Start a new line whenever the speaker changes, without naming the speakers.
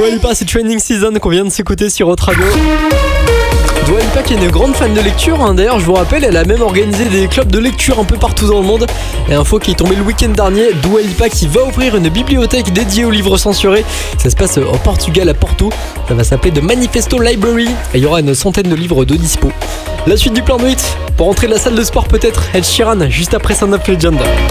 Dua Lipa, c'est Training Season qu'on vient de s'écouter sur Hot Radio. Dua Lipa qui est une grande fan de lecture, d'ailleurs je vous rappelle, elle a même organisé des clubs de lecture un peu partout dans le monde. Et info qui est tombée le week-end dernier, Dua Lipa qui va ouvrir une bibliothèque dédiée aux livres censurés. Ça se passe au Portugal, à Porto. Ça va s'appeler The Manifesto Library et il y aura une centaine de livres de dispo. La suite du plan de hit, pour entrer de la salle de sport peut-être, Ed Sheeran juste après Son of Legend.